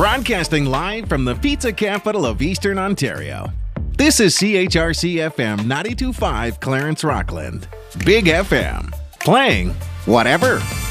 Broadcasting live from the pizza capital of Eastern Ontario. This is CHRC FM 92.5 Clarence Rockland. Big FM. Playing whatever.